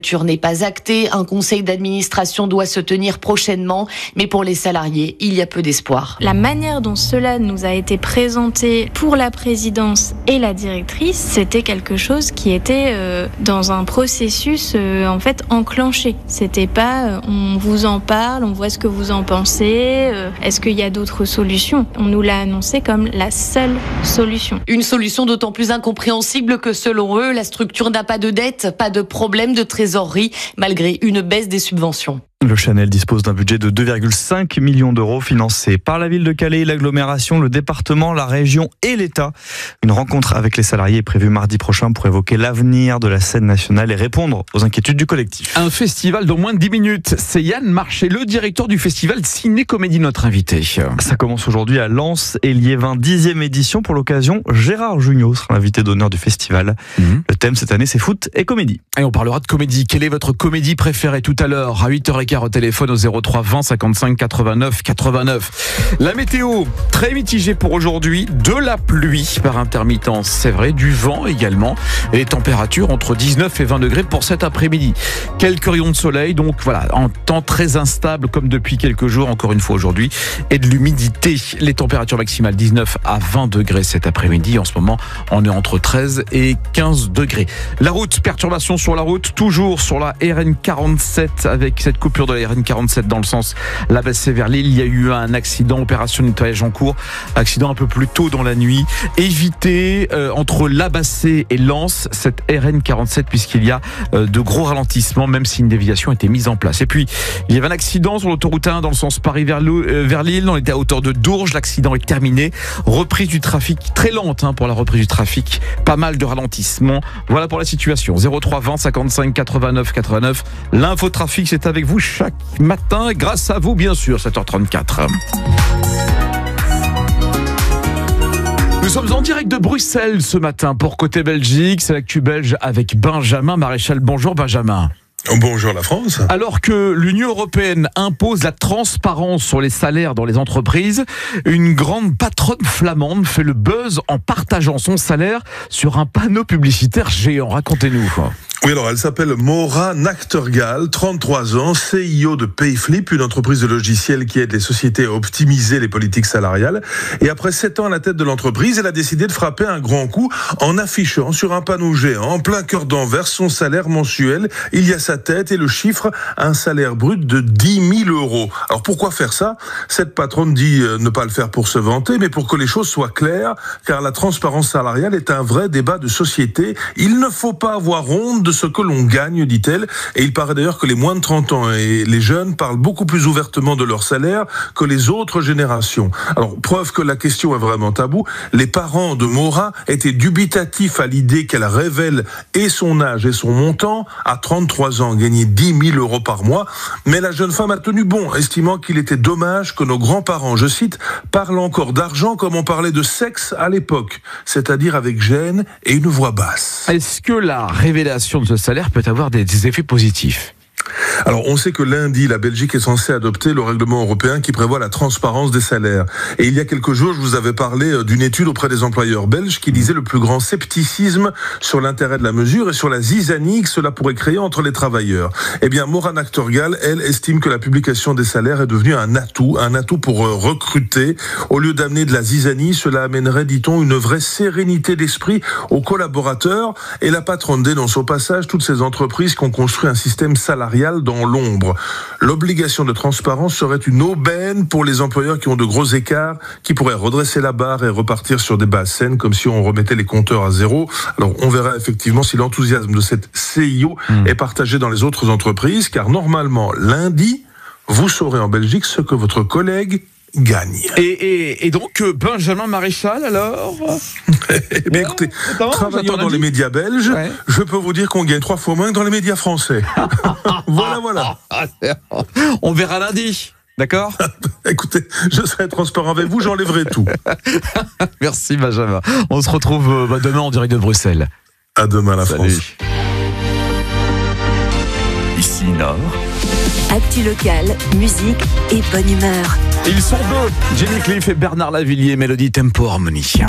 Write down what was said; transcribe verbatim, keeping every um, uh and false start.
La n'est pas actée, un conseil d'administration doit se tenir prochainement, mais pour les salariés, il y a peu d'espoir. La manière dont cela nous a été présenté pour la présidence et la directrice, c'était quelque chose qui était euh, dans un processus euh, en fait enclenché. C'était pas euh, on vous en parle, on voit ce que vous en pensez, euh, est-ce qu'il y a d'autres solutions ? On nous l'a annoncé comme la seule solution. Une solution d'autant plus incompréhensible que selon eux, la structure n'a pas de dette, pas de problème de trésorerie, malgré une baisse des subventions. Le Chanel dispose d'un budget de deux virgule cinq millions d'euros financé par la ville de Calais, l'agglomération, le département, la région et l'État. Une rencontre avec les salariés est prévue mardi prochain pour évoquer l'avenir de la scène nationale et répondre aux inquiétudes du collectif. Un festival dans moins de dix minutes. C'est Yann Marché, le directeur du festival Ciné-Comédie, notre invité. Ça commence aujourd'hui à Lens et Liévin, dixième édition. Pour l'occasion, Gérard Jugnot sera l'invité d'honneur du festival. Mmh. Le thème cette année, c'est foot et comédie. Et on parlera de comédie. Quelle est votre comédie préférée tout à l'heure à huit heures quinze au téléphone au zéro trois vingt cinquante-cinq quatre-vingt-neuf quatre-vingt-neuf. La météo, très mitigée pour aujourd'hui, de la pluie par intermittence, c'est vrai, du vent également, et les températures entre dix-neuf et vingt degrés pour cet après-midi. Quelques rayons de soleil, donc voilà, en temps très instable comme depuis quelques jours, encore une fois aujourd'hui, et de l'humidité. Les températures maximales dix-neuf à vingt degrés cet après-midi. En ce moment, on est entre treize et quinze degrés. La route, perturbation sur la route, toujours sur la R N quarante-sept avec cette coupure de la R N quarante-sept dans le sens La Bassée vers Lille. Il y a eu un accident, opération de nettoyage en cours, accident un peu plus tôt dans la nuit. Évitez euh, entre La Bassée et Lens cette R N quarante-sept puisqu'il y a euh, de gros ralentissements même si une déviation a été mise en place. Et puis il y avait un accident sur l'autoroute un dans le sens Paris vers, euh, vers Lille. On était à hauteur de Dourges, l'accident est terminé. Reprise du trafic très lente hein, pour la reprise du trafic, pas mal de ralentissements. Voilà pour la situation. zéro trois vingt cinquante-cinq quatre-vingt-neuf quatre-vingt-neuf. L'infotrafic c'est avec vous chaque matin, grâce à vous bien sûr, sept heures trente-quatre. Nous sommes en direct de Bruxelles ce matin pour Côté Belgique, c'est l'actu belge avec Benjamin Maréchal. Bonjour Benjamin. Bonjour la France. Alors que l'Union européenne impose la transparence sur les salaires dans les entreprises, une grande patronne flamande fait le buzz en partageant son salaire sur un panneau publicitaire géant. Racontez-nous. Oui, alors elle s'appelle Maura Nachtergaal, trente-trois ans, C E O de Payflip, une entreprise de logiciels qui aide les sociétés à optimiser les politiques salariales. Et après sept ans à la tête de l'entreprise, elle a décidé de frapper un grand coup en affichant sur un panneau géant, en plein cœur d'Anvers, son salaire mensuel. Il y a sa tête et le chiffre, un salaire brut de dix mille euros. Alors pourquoi faire ça ? Cette patronne dit ne pas le faire pour se vanter, mais pour que les choses soient claires, car la transparence salariale est un vrai débat de société. Il ne faut pas avoir honte de ce que l'on gagne, dit-elle. Et il paraît d'ailleurs que les moins de trente ans et les jeunes parlent beaucoup plus ouvertement de leur salaire que les autres générations. Alors, preuve que la question est vraiment taboue, les parents de Maura étaient dubitatifs à l'idée qu'elle révèle et son âge et son montant. À trente-trois ans, gagner dix mille euros par mois. Mais la jeune femme a tenu bon, estimant qu'il était dommage que nos grands-parents, je cite, parlent encore d'argent comme on parlait de sexe à l'époque, c'est-à-dire avec gêne et une voix basse. Est-ce que la révélation de ce salaire peut avoir des, des effets positifs ? Alors, on sait que lundi, la Belgique est censée adopter le règlement européen qui prévoit la transparence des salaires. Et il y a quelques jours, je vous avais parlé d'une étude auprès des employeurs belges qui disait le plus grand scepticisme sur l'intérêt de la mesure et sur la zizanie que cela pourrait créer entre les travailleurs. Eh bien, Maura Nachtergaal, elle, estime que la publication des salaires est devenue un atout, un atout pour recruter. Au lieu d'amener de la zizanie, cela amènerait, dit-on, une vraie sérénité d'esprit aux collaborateurs. Et la patronne dénonce au passage toutes ces entreprises qui ont construit un système salarial dans l'ombre. L'obligation de transparence serait une aubaine pour les employeurs qui ont de gros écarts, qui pourraient redresser la barre et repartir sur des bases saines, comme si on remettait les compteurs à zéro. Alors, on verra effectivement si l'enthousiasme de cette C E O mmh. est partagé dans les autres entreprises, car normalement, lundi, vous saurez en Belgique ce que votre collègue gagne. Et, et, et donc, Benjamin Maréchal, alors Eh bien, écoutez, attends, travaillant dans les médias belges, ouais. je peux vous dire qu'on gagne trois fois moins que dans les médias français. Voilà, voilà. On verra lundi. D'accord ? Écoutez, je serai transparent avec vous, j'enlèverai tout. Merci Benjamin. On se retrouve bah, demain en direct de Bruxelles. À demain la Salut. France. Ici Nord. Actu locale, musique et bonne humeur. Ils sont deux, Jenny Cliff et Bernard Lavillier, Mélodie Tempo Harmonie.